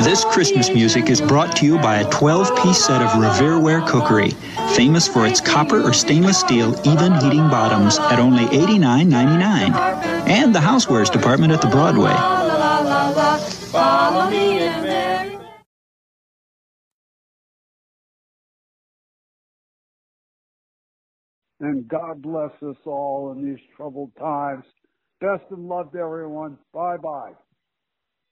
This Christmas music is brought to you by a 12-piece set of Revereware cookery, famous for its copper or stainless steel even heating bottoms at only $89.99. And the Housewares department at the Broadway. Follow me in Mary. And God bless us all in these troubled times. Best of love to everyone. Bye-bye.